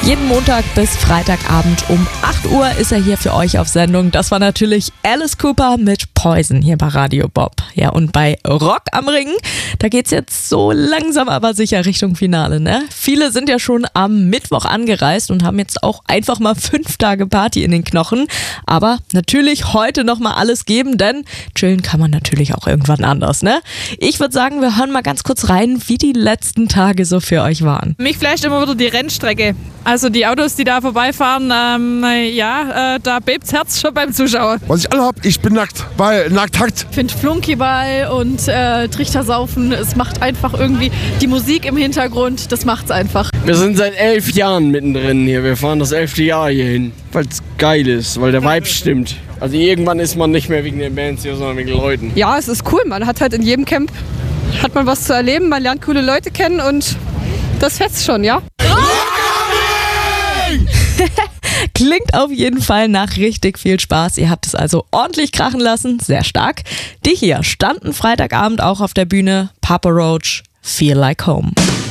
Jeden Montag bis Freitagabend um 8 Uhr ist er hier für euch auf Sendung. Das war natürlich Alice Cooper mit Poison hier bei Radio Bob. Ja, und bei Rock am Ring, da geht's jetzt so langsam aber sicher Richtung Finale, ne? Viele sind ja schon am Mittwoch angereist und haben jetzt auch einfach mal 5 Tage Party in den Knochen. Aber natürlich heute nochmal alles geben, denn chillen kann man natürlich auch irgendwann anders, ne? Ich würde sagen, wir hören mal ganz kurz rein, wie die letzten Tage so für euch waren. Mich flasht immer wieder die Rennstrecke. Also die Autos, die da vorbeifahren, da bebt's Herz schon beim Zuschauen. Was ich alle hab, ich bin nackt, weil nackt hackt. Ich finde Flunkyball und Trichtersaufen, es macht einfach irgendwie die Musik im Hintergrund, das macht's einfach. Wir sind seit 11 Jahren mittendrin hier, wir fahren das 11. Jahr hier hin, weil es geil ist, weil der Vibe stimmt. Also irgendwann ist man nicht mehr wegen den Bands hier, sondern wegen den Leuten. Ja, es ist cool, man hat halt in jedem Camp hat man was zu erleben, man lernt coole Leute kennen und das fetzt schon, ja? Klingt auf jeden Fall nach richtig viel Spaß. Ihr habt es also ordentlich krachen lassen, sehr stark. Die hier standen Freitagabend auch auf der Bühne. Papa Roach, Feel Like Home.